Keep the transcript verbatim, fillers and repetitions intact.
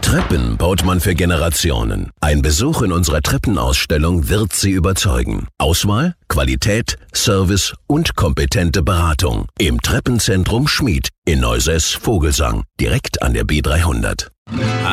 Treppen baut man für Generationen. Ein Besuch in unserer Treppenausstellung wird Sie überzeugen. Auswahl, Qualität, Service und kompetente Beratung. Im Treppenzentrum Schmied in Neusäß Vogelsang, direkt an der B dreihundert.